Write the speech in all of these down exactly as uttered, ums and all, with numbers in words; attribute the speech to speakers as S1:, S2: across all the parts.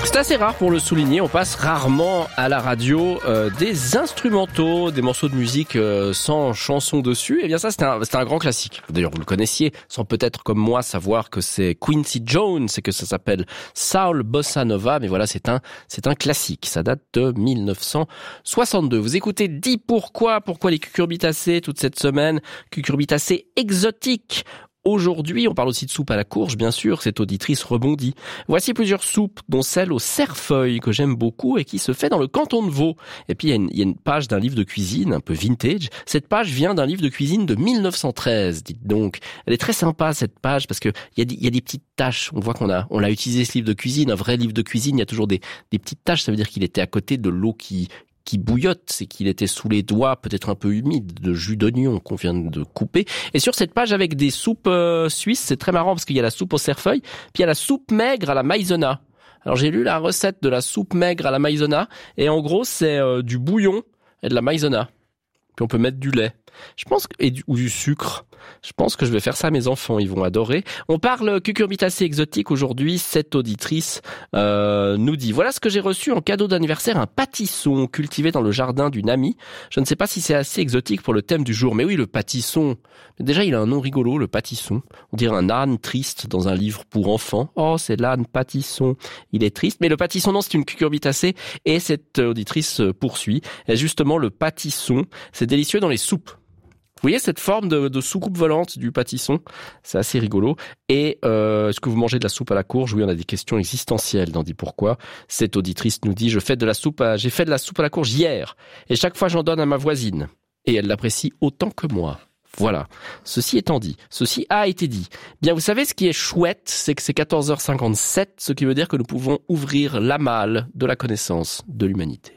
S1: C'est assez rare pour le souligner, on passe rarement à la radio euh, des instrumentaux, des morceaux de musique euh, sans chanson dessus. Et bien ça, c'est un, c'est un grand classique. D'ailleurs, vous le connaissiez, sans peut-être comme moi savoir que c'est Quincy Jones et que ça s'appelle Soul Bossa Nova. Mais voilà, c'est un, c'est un classique. Ça date de mille neuf cent soixante-deux. Vous écoutez Dis pourquoi, pourquoi les cucurbitacées toute cette semaine, cucurbitacées exotiques. Aujourd'hui, on parle aussi de soupe à la courge, bien sûr, cette auditrice rebondit. Voici plusieurs soupes, dont celle au cerfeuil, que j'aime beaucoup et qui se fait dans le canton de Vaud. Et puis, il y a une, il y a une page d'un livre de cuisine, un peu vintage. Cette page vient d'un livre de cuisine de mille neuf cent treize, dites donc. Elle est très sympa, cette page, parce que il y a des, il y a des petites taches. On voit qu'on a, on l'a utilisé, ce livre de cuisine. Un vrai livre de cuisine, il y a toujours des, des petites taches. Ça veut dire qu'il était à côté de l'eau qui, qui bouillotte, c'est qu'il était sous les doigts, peut-être un peu humide, de jus d'oignon qu'on vient de couper. Et sur cette page avec des soupes euh, suisses, c'est très marrant parce qu'il y a la soupe au cerfeuil, puis il y a la soupe maigre à la maïzena. Alors j'ai lu la recette de la soupe maigre à la maïzena, et en gros c'est euh, du bouillon et de la maïzena. Puis on peut mettre du lait. Je pense que, et du, ou du sucre. Je pense que je vais faire ça à mes enfants, ils vont adorer. On parle cucurbitacées exotiques aujourd'hui. Cette auditrice euh, nous dit: voilà ce que j'ai reçu en cadeau d'anniversaire, un pâtisson cultivé dans le jardin d'une amie. Je ne sais pas si c'est assez exotique pour le thème du jour, mais oui, le pâtisson. Déjà, il a un nom rigolo, le pâtisson. On dirait un âne triste dans un livre pour enfants. Oh, c'est l'âne pâtisson. Il est triste, mais le pâtisson, non, c'est une cucurbitacée. Et cette auditrice poursuit. Et justement, le pâtisson, c'est délicieux dans les soupes. Vous voyez cette forme de, de soucoupe volante du pâtisson? C'est assez rigolo. Et euh, est-ce que vous mangez de la soupe à la courge? Oui, on a des questions existentielles dans Dis pourquoi. Cette auditrice nous dit: je fais de la soupe à, j'ai fait de la soupe à la courge hier, et chaque fois j'en donne à ma voisine, et elle l'apprécie autant que moi. Voilà. Ceci étant dit, ceci a été dit. Bien, vous savez, ce qui est chouette, c'est que c'est quatorze heures cinquante-sept, ce qui veut dire que nous pouvons ouvrir la malle de la connaissance de l'humanité.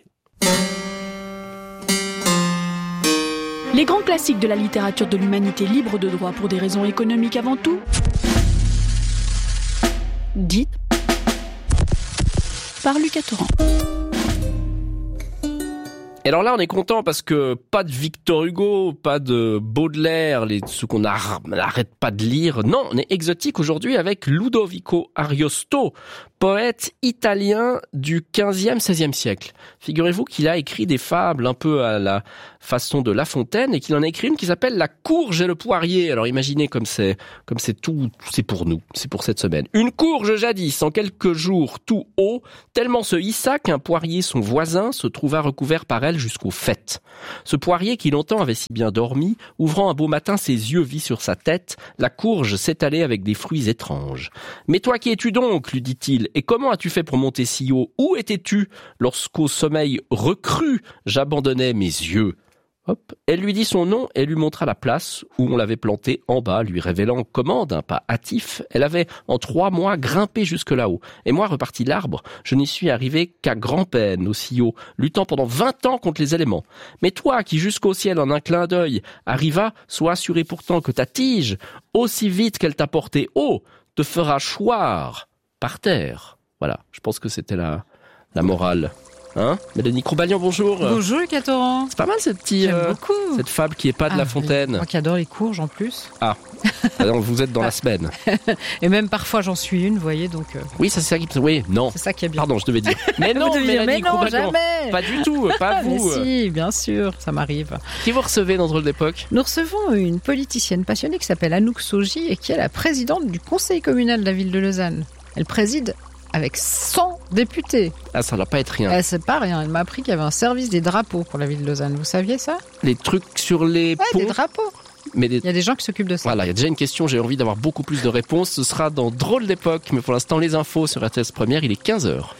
S2: Les grands classiques de la littérature de l'humanité libre de droit pour des raisons économiques avant tout. Dit par Lucas Torrent.
S1: Et alors là, on est content parce que pas de Victor Hugo, pas de Baudelaire, les, ceux qu'on n'arrête pas de lire. Non, on est exotique aujourd'hui avec Ludovico Ariosto, poète italien du quinzième, seizième siècle. Figurez-vous qu'il a écrit des fables un peu à la façon de La Fontaine et qu'il en a écrit une qui s'appelle La courge et le poirier. Alors imaginez comme c'est, comme c'est tout, c'est pour nous, c'est pour cette semaine. Une courge jadis, en quelques jours, tout haut, tellement se hissa qu'un poirier, son voisin, se trouva recouvert par elle jusqu'au faîte. Ce poirier qui longtemps avait si bien dormi, ouvrant un beau matin ses yeux, vit sur sa tête la courge s'étaler avec des fruits étranges. « Mais toi qui es-tu donc ?» lui dit-il, « et comment as-tu fait pour monter si haut? Où étais-tu lorsqu'au sommeil recru j'abandonnais mes yeux ?» Hop. Elle lui dit son nom et lui montra la place où on l'avait planté en bas, lui révélant comment, d'un pas hâtif, elle avait en trois mois grimpé jusque là-haut. Et moi, repartit l'arbre, je n'y suis arrivé qu'à grand-peine, aussi haut, luttant pendant vingt ans contre les éléments. Mais toi, qui jusqu'au ciel en un clin d'œil arriva, sois assuré pourtant que ta tige, aussi vite qu'elle t'a porté haut, te fera choir par terre. Voilà, je pense que c'était la, la morale. Hein, Mélanie Crouballian, bonjour.
S3: Bonjour, Lucas Torrent.
S1: C'est pas mal cette petite, euh, cette fable qui est pas de
S3: ah,
S1: La Fontaine.
S3: Moi qui adore les courges en plus.
S1: Ah, alors vous êtes dans la semaine.
S3: Et même parfois j'en suis une, vous voyez, donc. Euh...
S1: Oui, c'est ça qui, oui, non.
S3: C'est ça qui est bien.
S1: Pardon, je devais dire. Mais non,
S3: Mélanie
S1: dire, mais non,
S3: Crouballian. Jamais.
S1: Pas du tout, pas vous.
S3: Mais si, bien sûr, ça m'arrive.
S1: Qui vous recevez dans Drôle d'époque?
S3: Nous recevons une politicienne passionnée qui s'appelle Anouk Soji et qui est la présidente du conseil communal de la ville de Lausanne. Elle préside avec cent députés.
S1: Ah, ça ne doit pas être rien.
S3: Elle c'est pas rien. Elle m'a appris qu'il y avait un service des drapeaux pour la ville de Lausanne. Vous saviez ça?
S1: Les trucs sur les
S3: ouais,
S1: ponts.
S3: Des drapeaux.
S1: Mais des...
S3: Il y a des gens qui s'occupent de ça.
S1: Voilà, il y a déjà une question, j'ai envie d'avoir beaucoup plus de réponses. Ce sera dans Drôle d'époque, mais pour l'instant, les infos sur R T S Première, il est quinze heures.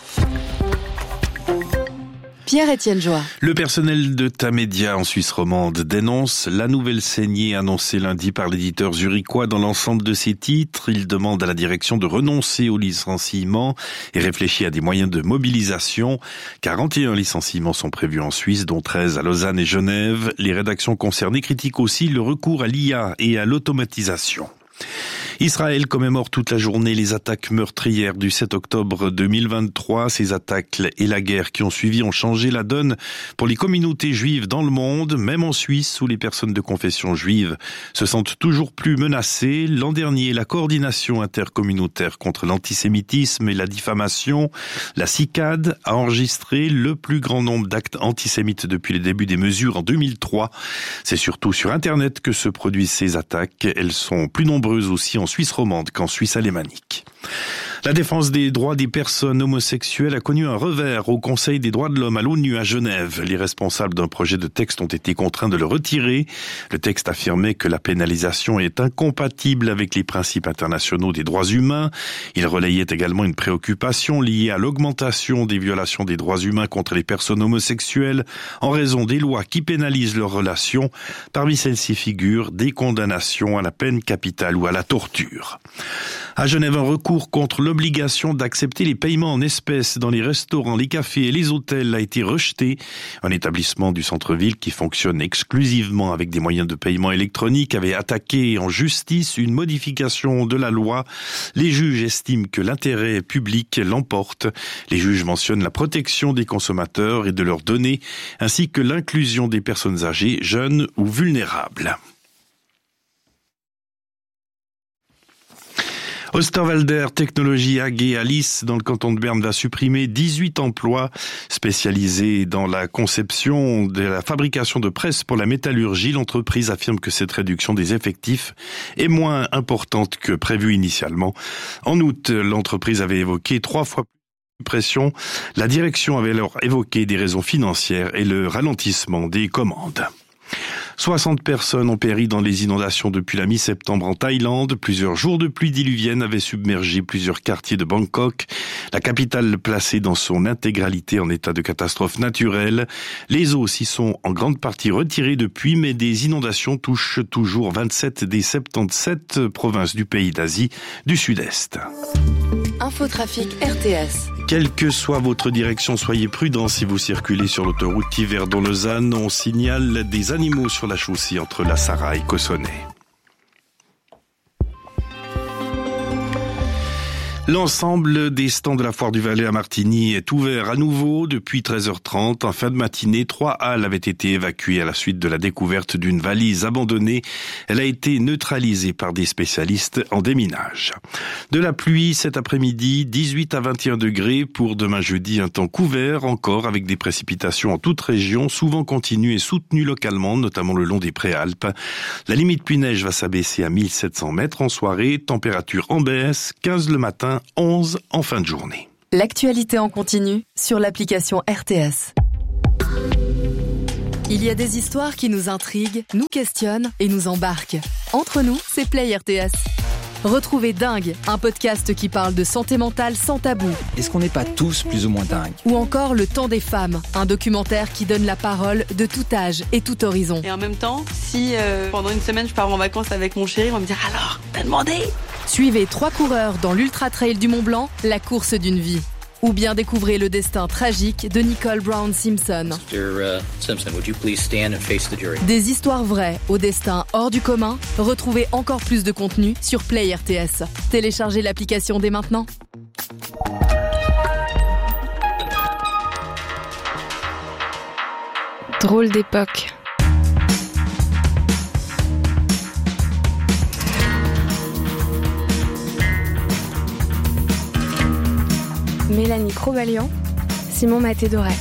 S4: Pierre-Étienne Joie.
S5: Le personnel de Tamedia en Suisse romande dénonce la nouvelle saignée annoncée lundi par l'éditeur zurichois dans l'ensemble de ses titres. Il demande à la direction de renoncer au licenciement et réfléchit à des moyens de mobilisation. quarante et un licenciements sont prévus en Suisse, dont treize à Lausanne et Genève. Les rédactions concernées critiquent aussi le recours à l'I A et à l'automatisation. Israël commémore toute la journée les attaques meurtrières du sept octobre deux mille vingt-trois. Ces attaques et la guerre qui ont suivi ont changé la donne pour les communautés juives dans le monde, même en Suisse où les personnes de confession juive se sentent toujours plus menacées. L'an dernier, la coordination intercommunautaire contre l'antisémitisme et la diffamation, la C I C A D, a enregistré le plus grand nombre d'actes antisémites depuis le début des mesures en deux mille trois. C'est surtout sur Internet que se produisent ces attaques. Elles sont plus nombreuses aussi en Suisse romande qu'en Suisse alémanique. La défense des droits des personnes homosexuelles a connu un revers au Conseil des droits de l'homme à l'ONU à Genève. Les responsables d'un projet de texte ont été contraints de le retirer. Le texte affirmait que la pénalisation est incompatible avec les principes internationaux des droits humains. Il relayait également une préoccupation liée à l'augmentation des violations des droits humains contre les personnes homosexuelles en raison des lois qui pénalisent leurs relations. Parmi celles-ci figurent des condamnations à la peine capitale ou à la torture. À Genève, un recours contre l'obligation d'accepter les paiements en espèces dans les restaurants, les cafés et les hôtels a été rejeté. Un établissement du centre-ville qui fonctionne exclusivement avec des moyens de paiement électroniques avait attaqué en justice une modification de la loi. Les juges estiment que l'intérêt public l'emporte. Les juges mentionnent la protection des consommateurs et de leurs données, ainsi que l'inclusion des personnes âgées, jeunes ou vulnérables. Osterwalder Technologie A G Alice dans le canton de Berne va supprimer dix-huit emplois spécialisés dans la conception de la fabrication de presses pour la métallurgie. L'entreprise affirme que cette réduction des effectifs est moins importante que prévu initialement. En août, l'entreprise avait évoqué trois fois plus de pression. La direction avait alors évoqué des raisons financières et le ralentissement des commandes. soixante personnes ont péri dans les inondations depuis la mi-septembre en Thaïlande. Plusieurs jours de pluie diluvienne avaient submergé plusieurs quartiers de Bangkok. La capitale placée dans son intégralité en état de catastrophe naturelle. Les eaux s'y sont en grande partie retirées depuis, mais des inondations touchent toujours vingt-sept des soixante-dix-sept provinces du pays d'Asie du Sud-Est.
S4: Infotrafic R T S.
S5: Quelle que soit votre direction, soyez prudents si vous circulez sur l'autoroute Yverdon-Lausanne. On signale des animaux sur la chaussée entre La Sarraz et Cossonay. L'ensemble des stands de la Foire du Valais à Martigny est ouvert à nouveau depuis treize heures trente. En fin de matinée, trois halles avaient été évacuées à la suite de la découverte d'une valise abandonnée. Elle a été neutralisée par des spécialistes en déminage. De la pluie cet après-midi, dix-huit à vingt et un degrés. Pour demain jeudi, un temps couvert encore avec des précipitations en toute région, souvent continues et soutenues localement, notamment le long des Préalpes. La limite pluie-neige va s'abaisser à mille sept cents mètres en soirée. Température en baisse, quinze le matin, onze en fin de journée.
S4: L'actualité en continu sur l'application R T S. Il y a des histoires qui nous intriguent, nous questionnent et nous embarquent. Entre nous, c'est Play R T S. Retrouvez Dingue, un podcast qui parle de santé mentale sans tabou.
S6: Est-ce qu'on n'est pas tous plus ou moins dingues ?
S4: Ou encore Le Temps des femmes, un documentaire qui donne la parole de tout âge et tout horizon.
S7: Et en même temps, si euh, pendant une semaine je pars en vacances avec mon chéri, on va me dire « Alors, t'as demandé ?»
S4: Suivez trois coureurs dans l'Ultra Trail du Mont Blanc, la course d'une vie. Ou bien découvrez le destin tragique de Nicole Brown Simpson.
S8: mister Simpson, would you please stand and face the jury?
S4: Des histoires vraies au destin hors du commun. Retrouvez encore plus de contenu sur Play R T S. Téléchargez l'application dès maintenant.
S2: Drôle d'époque.
S9: Mélanie Crobalian, Simon Maté-Doré.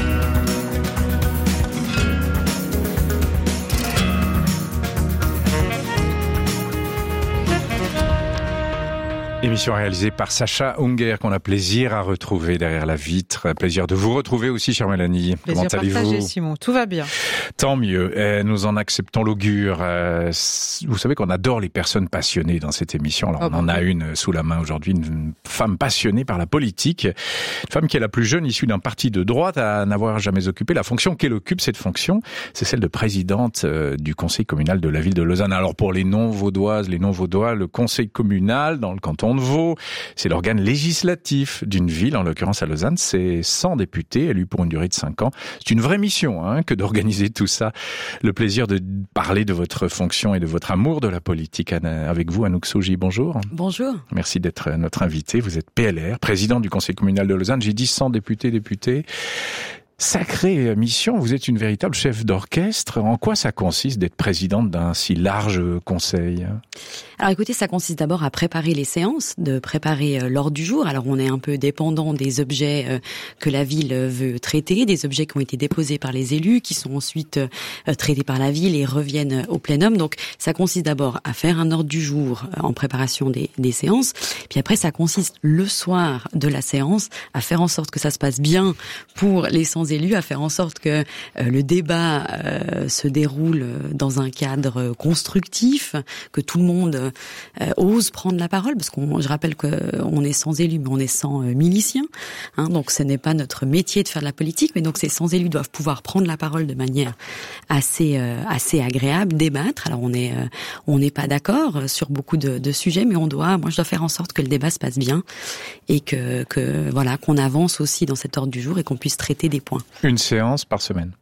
S10: Émission réalisée par Sacha Unger qu'on a plaisir à retrouver derrière la vitre. Plaisir de vous retrouver aussi, chère Mélanie.
S3: Plaisir
S10: Comment allez-vous ?
S3: partagé, Simon. Tout va bien.
S10: Tant mieux. Et nous en acceptons l'augure. Euh, vous savez qu'on adore les personnes passionnées dans cette émission. Alors, oh, on en a une sous la main aujourd'hui, une femme passionnée par la politique. Une femme qui est la plus jeune issue d'un parti de droite à n'avoir jamais occupé la fonction qu'elle occupe. Cette fonction, c'est celle de présidente du conseil communal de la ville de Lausanne. Alors, pour les non-vaudoises, les non-vaudois, le conseil communal dans le canton canton de Vaud. C'est l'organe législatif d'une ville, en l'occurrence à Lausanne. C'est cent députés élus pour une durée de cinq ans. C'est une vraie mission hein, que d'organiser tout ça. Le plaisir de parler de votre fonction et de votre amour de la politique avec vous, Anouk Soji. Bonjour.
S11: Bonjour.
S10: Merci d'être notre invité. Vous êtes P L R, président du Conseil communal de Lausanne. J'ai dit cent députés, députés. Sacrée mission, vous êtes une véritable chef d'orchestre. En quoi ça consiste d'être présidente d'un si large conseil ?
S11: Alors écoutez, ça consiste d'abord à préparer les séances, de préparer euh, l'ordre du jour. Alors on est un peu dépendant des objets euh, que la ville veut traiter, des objets qui ont été déposés par les élus, qui sont ensuite euh, traités par la ville et reviennent au plénum. Donc ça consiste d'abord à faire un ordre du jour euh, en préparation des, des séances. Puis après, ça consiste le soir de la séance à faire en sorte que ça se passe bien pour les cent élus, à faire en sorte que euh, le débat euh, se déroule dans un cadre constructif, que tout le monde euh, ose prendre la parole, parce qu'on, je rappelle qu'on est cent élus, mais on est cent euh, miliciens, hein, donc ce n'est pas notre métier de faire de la politique, mais donc ces cent élus doivent pouvoir prendre la parole de manière assez euh, assez agréable, débattre. Alors on est euh, on n'est pas d'accord sur beaucoup de, de sujets, mais on doit, moi je dois faire en sorte que le débat se passe bien et que que voilà qu'on avance aussi dans cet ordre du jour et qu'on puisse traiter des points.
S10: Une séance par semaine.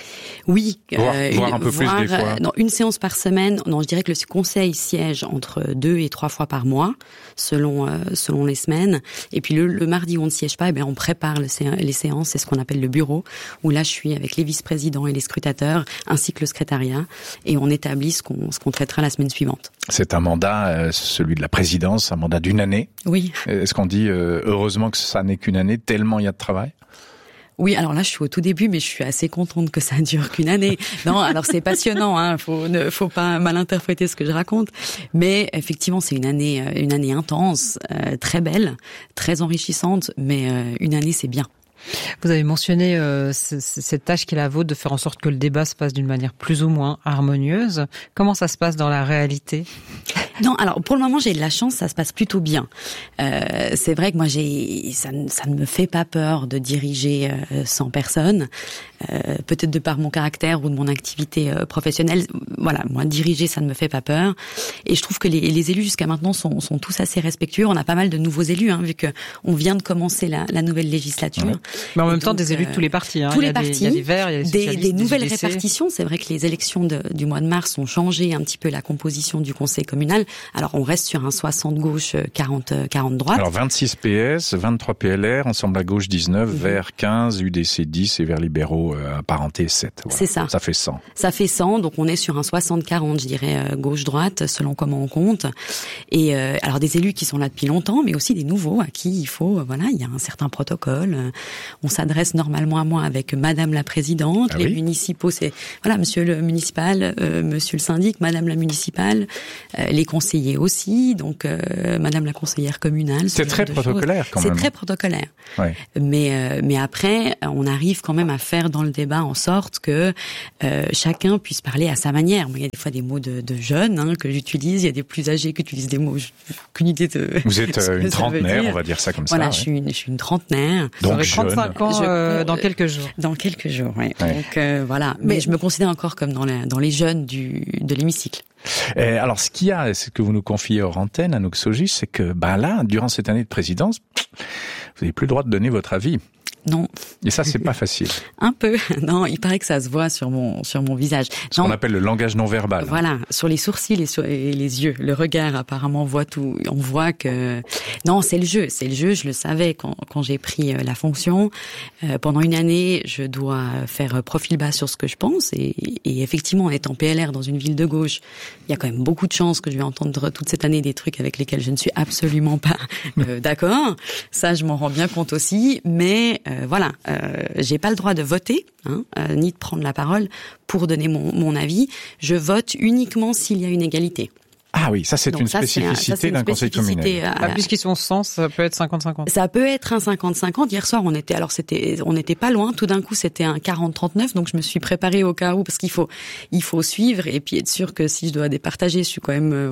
S11: Oui,
S10: voir,
S11: euh,
S10: voir un peu voir, plus des fois.
S11: Non, une séance par semaine. Non, je dirais que le conseil siège entre deux et trois fois par mois, selon euh, selon les semaines. Et puis le, le mardi où on ne siège pas, eh bien on prépare le, les séances. C'est ce qu'on appelle le bureau, où là je suis avec les vice-présidents et les scrutateurs, ainsi que le secrétariat, et on établit ce qu'on ce qu'on traitera la semaine suivante.
S10: C'est un mandat, euh, celui de la présidence, un mandat d'une année.
S11: Oui.
S10: Est-ce qu'on dit euh, heureusement que ça n'est qu'une année, tellement il y a de travail?
S11: Oui, alors là, je suis au tout début, mais je suis assez contente que ça dure qu'une année. Non, alors c'est passionnant, hein. Faut ne, faut pas mal interpréter ce que je raconte. Mais effectivement, c'est une année, une année intense, euh, très belle, très enrichissante. Mais euh, une année, c'est bien.
S3: Vous avez mentionné euh, c- cette tâche qui est la vôtre de faire en sorte que le débat se passe d'une manière plus ou moins harmonieuse. Comment ça se passe dans la réalité ?
S11: Non, alors pour le moment j'ai de la chance, ça se passe plutôt bien. Euh, c'est vrai que moi j'ai, ça, ça ne me fait pas peur de diriger euh, cent personnes, euh, peut-être de par mon caractère ou de mon activité euh, professionnelle. Voilà, moi diriger ça ne me fait pas peur. Et je trouve que les, les élus jusqu'à maintenant sont, sont tous assez respectueux. On a pas mal de nouveaux élus, hein, vu que on vient de commencer la, la nouvelle législature. Ouais.
S3: Mais en même
S11: Et
S3: temps
S11: donc,
S3: des élus de tous les partis. Hein.
S11: Tous
S3: il y
S11: les
S3: a
S11: partis,
S3: des, il y a des Verts, il y a des socialistes,
S11: des, des nouvelles
S3: des U D C.
S11: répartitions. C'est vrai que les élections de, du mois de mars ont changé un petit peu la composition du conseil communal. Alors on reste sur un soixante gauche, quarante, quarante droite.
S10: Alors vingt-six P S, vingt-trois P L R, Ensemble à gauche dix-neuf, mmh. Verts quinze, U D C dix et Verts libéraux euh, apparentés sept. Voilà.
S11: C'est ça.
S10: Ça fait cent.
S11: Ça fait cent, donc on est sur un soixante quarante, je dirais, euh, gauche-droite, selon comment on compte. Et euh, alors des élus qui sont là depuis longtemps, mais aussi des nouveaux à qui il faut, euh, voilà, il y a un certain protocole. Euh, on s'adresse normalement à moi avec Madame la Présidente,
S10: ah
S11: les
S10: oui
S11: municipaux, c'est voilà, Monsieur le municipal, euh, Monsieur le syndic, Madame la municipale, euh, les conseillers aussi, donc euh, Madame la conseillère communale.
S10: C'est très protocolaire quand
S11: même.
S10: C'est
S11: très protocolaire.
S10: Ouais.
S11: Mais euh, mais après, on arrive quand même à faire dans le débat en sorte que euh, chacun puisse parler à sa manière. Moi, il y a des fois des mots de, de jeunes hein, que j'utilise, il y a des plus âgés qui utilisent des mots. J'ai aucune idée de.
S10: Vous êtes euh, une trentenaire, on va dire ça comme
S11: voilà,
S10: ça.
S11: Voilà, je
S10: ouais.
S11: suis une, je suis une trentenaire.
S10: Donc jeune.
S3: trente-cinq ans euh, dans quelques jours.
S11: Dans quelques jours, oui.
S10: Ouais.
S11: Donc euh, voilà. Mais, Mais je me considère encore comme dans, la, dans les jeunes du de l'hémicycle.
S10: Et alors, ce qu'il y a, c'est que vous nous confiez hors antenne, Anouk Soji, c'est que, ben là, durant cette année de présidence, vous n'avez plus le droit de donner votre avis.
S11: Non.
S10: Et ça, c'est pas facile.
S11: Un peu. Non, il paraît que ça se voit sur mon sur mon visage.
S10: Ce qu'on appelle le langage non verbal.
S11: Voilà, sur les sourcils et sur et les yeux, le regard apparemment voit tout. On voit que non, c'est le jeu, c'est le jeu. Je le savais quand quand j'ai pris la fonction. Euh, pendant une année, je dois faire profil bas sur ce que je pense et, et effectivement, en étant P L R dans une ville de gauche, il y a quand même beaucoup de chances que je vais entendre toute cette année des trucs avec lesquels je ne suis absolument pas euh, d'accord. Ça, je m'en rends bien compte aussi, mais euh, Euh, voilà, euh, j'ai pas le droit de voter, hein, euh, ni de prendre la parole pour donner mon, mon avis. Je vote uniquement s'il y a une égalité.
S10: Ah oui, ça c'est
S11: Donc
S10: une
S11: ça,
S10: spécificité
S11: c'est un, ça,
S10: d'un conseil communal.
S3: Ah, puisqu'ils sont cent, ça peut être cinquante cinquante.
S11: Ça peut être un cinquante cinquante. Hier soir, on était, alors c'était, on n'était pas loin. Tout d'un coup, c'était un quarante trente-neuf. Donc je me suis préparée au cas où, parce qu'il faut, il faut suivre et puis être sûr que si je dois départager, je suis quand même, euh, voilà,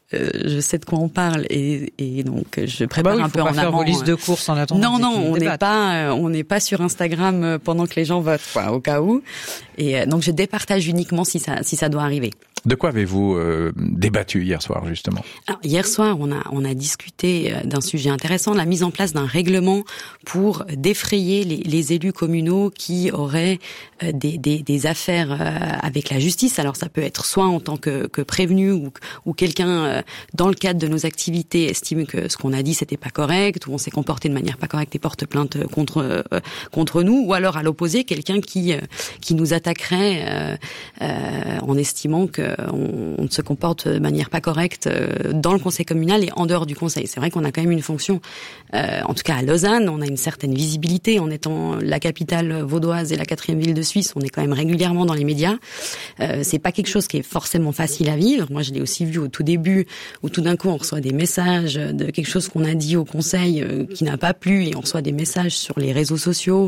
S11: euh, je sais de quoi on parle et, et donc je prépare
S3: bah oui,
S11: un peu en
S3: amont. Faut pas faire vos listes de courses en attendant.
S11: Non, non, on n'est pas, on n'est pas sur Instagram pendant que les gens votent, quoi, au cas où. Et euh, donc je départage uniquement si ça, si ça doit arriver.
S10: De quoi avez-vous euh, débattu hier soir, justement?
S11: Alors, hier soir, on a, on a discuté d'un sujet intéressant, la mise en place d'un règlement pour défrayer les, les élus communaux qui auraient euh, des, des, des affaires euh, avec la justice. Alors, ça peut être soit en tant que, que prévenu ou, ou quelqu'un, euh, dans le cadre de nos activités, estime que ce qu'on a dit, c'était pas correct, ou on s'est comporté de manière pas correcte et porte plainte contre, euh, contre nous, ou alors, à l'opposé, quelqu'un qui, euh, qui nous attaquerait euh, euh, en estimant que On, on se comporte de manière pas correcte dans le conseil communal et en dehors du conseil. C'est vrai qu'on a quand même une fonction, euh, en tout cas à Lausanne, on a une certaine visibilité en étant la capitale vaudoise et la quatrième ville de Suisse. On est quand même régulièrement dans les médias. Euh, c'est pas quelque chose qui est forcément facile à vivre. Moi, je l'ai aussi vu au tout début, où tout d'un coup on reçoit des messages de quelque chose qu'on a dit au conseil euh, qui n'a pas plu, et on reçoit des messages sur les réseaux sociaux.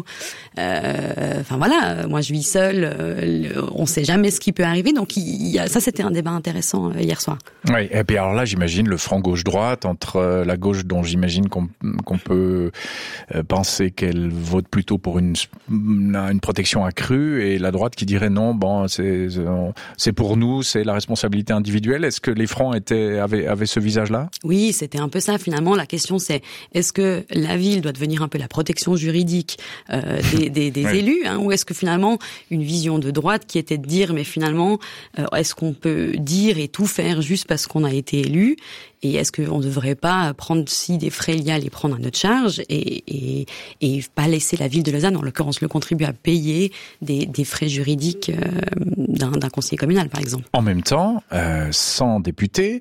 S11: Euh, enfin voilà, moi je vis seule, euh, on sait jamais ce qui peut arriver. Donc il y a, ça, c'était un débat intéressant euh, hier soir.
S10: Oui, et puis alors là, j'imagine le front gauche-droite entre euh, la gauche dont j'imagine qu'on, qu'on peut euh, penser qu'elle vote plutôt pour une, une protection accrue, et la droite qui dirait non, bon, c'est, c'est pour nous, c'est la responsabilité individuelle. Est-ce que les fronts étaient, avaient, avaient ce visage-là?
S11: Oui, c'était un peu ça finalement. La question c'est, est-ce que la ville doit devenir un peu la protection juridique euh, des, des, des oui. élus, hein, ou est-ce que finalement une vision de droite qui était de dire, mais finalement, euh, est-ce qu'on peut dire et tout faire juste parce qu'on a été élu, et est-ce qu'on ne devrait pas prendre si des frais liés à les prendre à notre charge et, et, et pas laisser la ville de Lausanne, en l'occurrence le contribuable, à payer des, des frais juridiques euh, d'un, d'un conseiller communal par exemple.
S10: En même temps, euh, sans députés,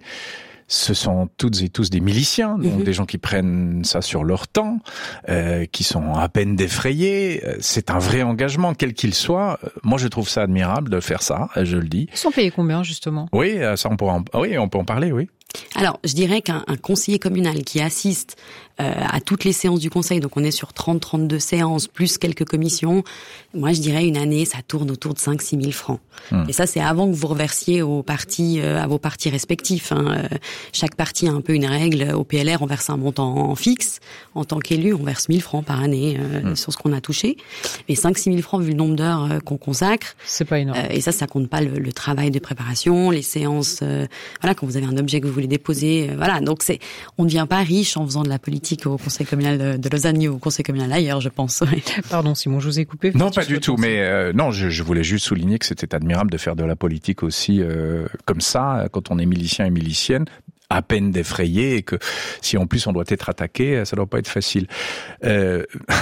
S10: ce sont toutes et tous des miliciens, donc mmh. des gens qui prennent ça sur leur temps, euh, qui sont à peine défrayés. C'est un vrai engagement, quel qu'il soit. Moi, je trouve ça admirable de faire ça, je le dis.
S3: Ils sont payés combien, justement?
S10: Oui, ça on pourra en... oui, on peut en parler, oui.
S11: Alors, je dirais qu'un un conseiller communal qui assiste euh, à toutes les séances du conseil, donc on est sur trente à trente-deux séances, plus quelques commissions, moi je dirais une année, ça tourne autour de cinq à six mille francs. Hum. Et ça, c'est avant que vous reversiez aux partis, euh, à vos partis respectifs. Hein. Euh, chaque parti a un peu une règle. Au P L R, on verse un montant fixe. En tant qu'élu, on verse mille francs par année euh, hum. sur ce qu'on a touché. Mais cinq à six mille francs, vu le nombre d'heures euh, qu'on consacre.
S3: C'est pas énorme.
S11: Euh, et ça, ça compte pas le, le travail de préparation, les séances, euh, voilà, quand vous avez un objet que vous voulez déposer, euh, voilà. Donc c'est, on ne devient pas riche en faisant de la politique au conseil communal de, de Lausanne ou au conseil communal ailleurs, je pense.
S3: Pardon, Simon, je vous ai coupé.
S10: Non, pas du tout, mais euh, non, je, je voulais juste souligner que c'était admirable de faire de la politique aussi euh, comme ça, quand on est milicien et milicienne, à peine défrayé, et que si en plus on doit être attaqué, ça doit pas être facile. Euh,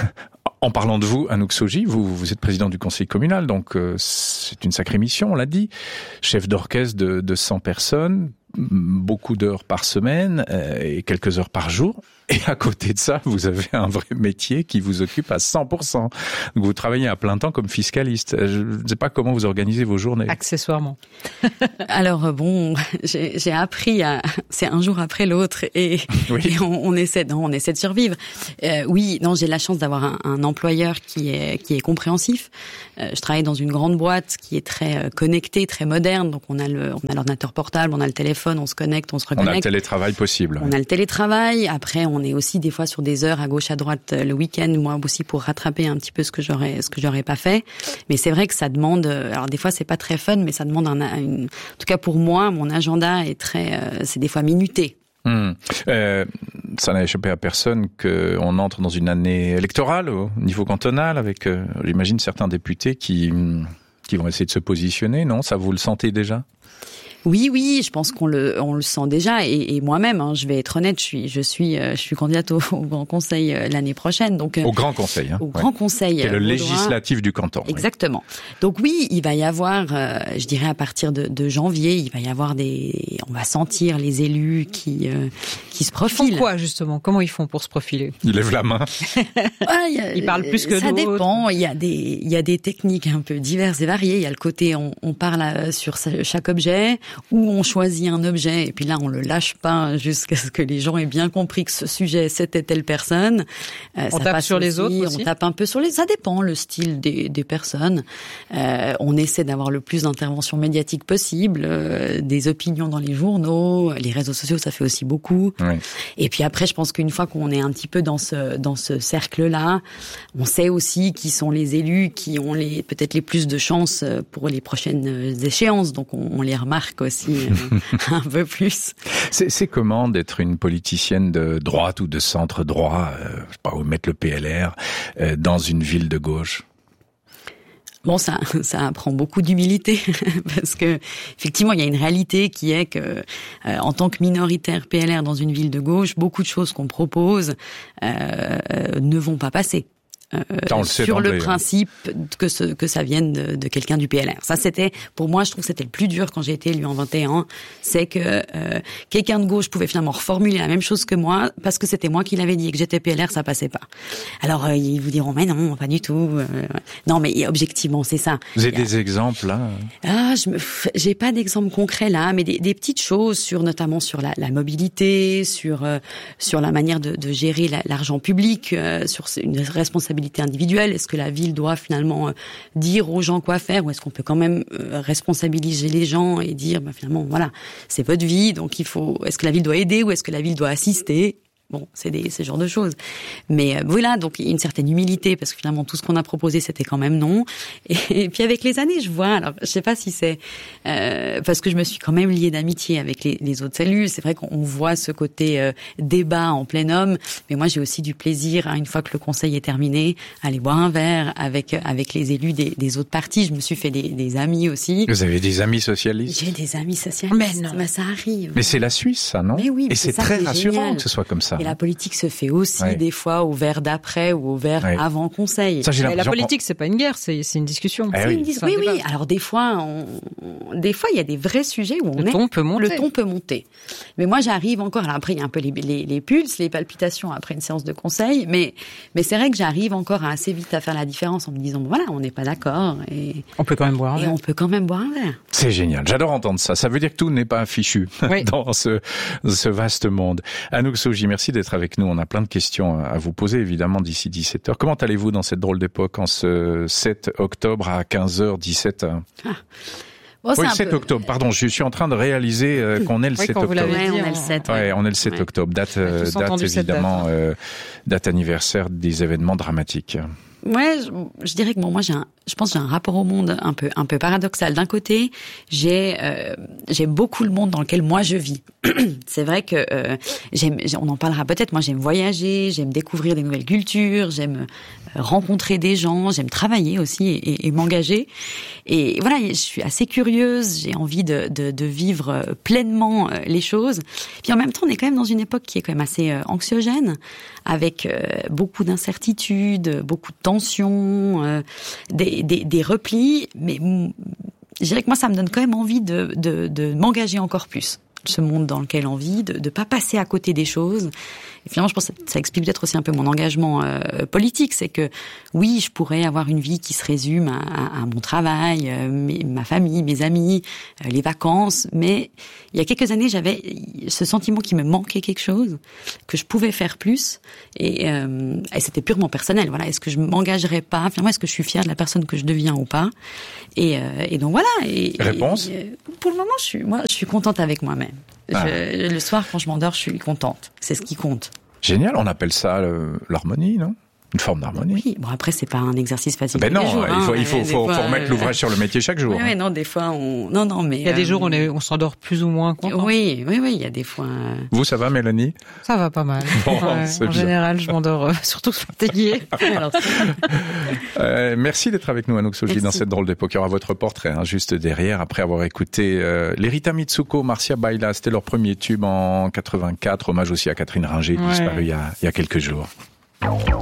S10: En parlant de vous, Anouk Soji, vous, vous êtes président du conseil communal, donc euh, c'est une sacrée mission, on l'a dit. Chef d'orchestre de, de cent personnes, beaucoup d'heures par semaine euh, et quelques heures par jour. Et à côté de ça, vous avez un vrai métier qui vous occupe à cent pour cent. Donc vous travaillez à plein temps comme fiscaliste. Je ne sais pas comment vous organisez vos journées.
S3: Accessoirement.
S11: Alors bon, j'ai, j'ai appris à, c'est un jour après l'autre, et, oui. et on, on essaie, non, on essaie de survivre. Euh, oui, non, j'ai la chance d'avoir un, un employeur qui est qui est compréhensif. Euh, je travaille dans une grande boîte qui est très connectée, très moderne. Donc on a le, on a l'ordinateur portable, on a le téléphone, on se connecte, on se reconnecte.
S10: On a le télétravail possible.
S11: On a le télétravail. Après, on est aussi des fois sur des heures à gauche à droite le week-end, moi aussi pour rattraper un petit peu ce que j'aurais ce que j'aurais pas fait. Mais c'est vrai que ça demande, alors des fois c'est pas très fun, mais ça demande un, une, en tout cas pour moi, mon agenda est très, euh, c'est des fois minuté.
S10: Hum. Euh, ça n'a échappé à personne qu'on entre dans une année électorale au niveau cantonal avec, euh, j'imagine, certains députés qui qui vont essayer de se positionner. Non, ça vous le sentez déjà?
S11: Oui, oui, je pense qu'on le, on le sent déjà, et, et moi-même, hein, je vais être honnête, je suis, je suis, je suis candidate au, au Grand Conseil l'année prochaine, donc
S10: au Grand Conseil, hein,
S11: au Grand ouais. Conseil,
S10: c'est le législatif du canton.
S11: Exactement. Ouais. Donc oui, il va y avoir, euh, je dirais à partir de, de janvier, il va y avoir des, on va sentir les élus qui, euh, qui se profilent.
S3: Ils font quoi justement? Comment ils font pour se profiler?
S10: Ils lèvent la main.
S11: ouais, y a, ils parlent plus que ça d'autres. Dépend. Il y a des, il y a des techniques un peu diverses et variées. Il y a le côté, on, on parle sur chaque objet. où on choisit un objet et puis là on le lâche pas jusqu'à ce que les gens aient bien compris que ce sujet c'était telle personne.
S3: Euh, on tape sur aussi, les autres aussi.
S11: On tape un peu sur les. Ça dépend le style des, des personnes. Euh, on essaie d'avoir le plus d'interventions médiatiques possible, euh, des opinions dans les journaux, les réseaux sociaux, ça fait aussi beaucoup.
S10: Oui.
S11: Et puis après, je pense qu'une fois qu'on est un petit peu dans ce dans ce cercle-là, on sait aussi qui sont les élus qui ont les peut-être les plus de chances pour les prochaines échéances. Donc on, on les remarque aussi euh, un peu plus.
S10: C'est, c'est comment d'être une politicienne de droite ou de centre droit, euh, je sais pas où mettre le P L R, euh, dans une ville de gauche?
S11: Bon, ça, ça apprend beaucoup d'humilité parce que effectivement, il y a une réalité qui est que, euh, en tant que minoritaire P L R dans une ville de gauche, beaucoup de choses qu'on propose euh, ne vont pas passer. Euh, le sur le principe que ce, que ça vienne de, de quelqu'un du P L R. Ça, c'était, pour moi, je trouve que c'était le plus dur quand j'ai été élue en vingt et un, c'est que euh, quelqu'un de gauche pouvait finalement reformuler la même chose que moi, parce que c'était moi qui l'avais dit et que j'étais P L R, ça passait pas. Alors, euh, ils vous diront, mais non, pas du tout. Euh, non, mais objectivement, c'est ça.
S10: Vous avez des exemples, là?
S11: Ah, je me, j'ai pas d'exemple concret, là, mais des, des petites choses sur, notamment sur la, la mobilité, sur, euh, sur la manière de, de gérer la, l'argent public, euh, sur une responsabilité individuelle. Est-ce que la ville doit finalement euh, dire aux gens quoi faire, ou est-ce qu'on peut quand même euh, responsabiliser les gens et dire bah, finalement voilà, c'est votre vie, donc il faut, est-ce que la ville doit aider ou est-ce que la ville doit assister? Bon, c'est des, ce genre de choses. Mais euh, voilà, donc il y a une certaine humilité parce que finalement tout ce qu'on a proposé c'était quand même non. Et, et puis avec les années, je vois, alors je sais pas si c'est euh, parce que je me suis quand même liée d'amitié avec les, les autres élus. C'est vrai qu'on voit ce côté euh, débat en plein homme, mais moi j'ai aussi du plaisir, hein, une fois que le conseil est terminé, à aller boire un verre avec avec les élus des, des autres partis. Je me suis fait des, des amis aussi.
S10: Vous avez des amis socialistes?
S11: J'ai des amis socialistes. Mais non, mais ça arrive.
S10: Mais c'est la Suisse, ça, non?
S11: Mais oui,
S10: et c'est,
S11: c'est
S10: très
S11: ça,
S10: rassurant
S11: génial.
S10: Que ce soit comme ça.
S11: Et la politique se fait aussi
S10: ouais.
S11: des fois au verre d'après ou au verre ouais. avant conseil.
S3: Ça, j'ai la politique, c'est pas une guerre, c'est, c'est une discussion.
S11: Eh
S3: c'est
S11: oui,
S3: une
S11: dis- oui, oui. Alors des fois, on, on, des fois, il y a des vrais sujets où on
S3: le
S11: est,
S3: ton peut monter.
S11: Le ton peut monter. Mais moi, j'arrive encore. Alors après, il y a un peu les, les, les pulses, les palpitations après une séance de conseil. Mais, mais c'est vrai que j'arrive encore à assez vite à faire la différence en me disant, bon, voilà, on n'est pas d'accord et
S3: on peut quand même boire un
S11: et
S3: verre.
S11: on peut quand même boire un verre.
S10: C'est génial. J'adore entendre ça. Ça veut dire que tout n'est pas fichu oui. dans ce, ce vaste monde. Anouk Sogi, merci d'être avec nous. On a plein de questions à vous poser, évidemment, d'ici dix-sept heures. Comment allez-vous dans cette drôle d'époque en ce sept octobre à quinze heures dix-sept? Ah.
S11: Bon,
S10: oui, sept
S11: peu...
S10: octobre, pardon, je suis en train de réaliser euh, qu'on est le
S3: oui,
S10: sept octobre.
S11: Ouais,
S3: dit,
S11: on est le sept.
S10: Ouais,
S11: ouais.
S10: on est le sept
S11: ouais.
S10: octobre, date, euh, date évidemment, euh, date anniversaire des événements dramatiques.
S11: Ouais, je, je dirais que bon, moi j'ai un, je pense que j'ai un rapport au monde un peu, un peu paradoxal. D'un côté, j'ai, euh, j'ai beaucoup le monde dans lequel moi je vis. C'est vrai que euh, j'aime, on en parlera peut-être. Moi, j'aime voyager, j'aime découvrir des nouvelles cultures, j'aime euh, rencontrer des gens, j'aime travailler aussi et, et, et m'engager. Et voilà, je suis assez curieuse. J'ai envie de, de, de vivre pleinement les choses. Puis en même temps, on est quand même dans une époque qui est quand même assez euh, anxiogène, avec euh, beaucoup d'incertitudes, beaucoup de tensions, euh, des, des, des replis. Mais je dirais que moi, ça me donne quand même envie de, de, de m'engager encore plus. Ce monde dans lequel on vit, de ne pas passer à côté des choses. Et finalement, je pense que ça explique peut-être aussi un peu mon engagement euh, politique. C'est que, oui, je pourrais avoir une vie qui se résume à, à, à mon travail, euh, mes, ma famille, mes amis, euh, les vacances. Mais il y a quelques années, j'avais ce sentiment qu'il me manquait quelque chose, que je pouvais faire plus. Et, euh, et c'était purement personnel. Voilà, est-ce que je m'engagerais pas? Finalement, est-ce que je suis fière de la personne que je deviens ou pas? Et, euh, et donc voilà. Et,
S10: Réponse?
S11: Et, pour le moment, je suis, moi, je suis contente avec moi-même. Ah. Je, le soir, quand je m'endors, je suis contente. C'est ce qui compte.
S10: Génial, on appelle ça le, l'harmonie, non? Une forme d'harmonie.
S11: Oui, bon après c'est pas un exercice facile.
S10: Ben non,
S11: tous les jours,
S10: il faut,
S11: hein,
S10: il faut, faut,
S11: fois,
S10: faut remettre euh... l'ouvrage sur le métier chaque jour.
S11: Oui, oui, non, des fois on, non, non, mais
S3: il y a des
S11: euh...
S3: jours où on, est, on s'endort plus ou moins content.
S11: Oui, oui, oui, il y a des fois.
S10: Vous, ça va, Mélanie?
S3: Ça va pas mal. Bon, ouais, en bien. Général, je m'endors euh, surtout fatiguée. Alors,
S10: euh, merci d'être avec nous, Anouk Sogi, dans cette drôle d'époque. Il y aura votre portrait hein, juste derrière, après avoir écouté euh, les Rita Mitsuko, Marcia Baila. C'était leur premier tube en quatre-vingt-quatre. Hommage aussi à Catherine Ringer, ouais. disparue il y a, il y a quelques jours.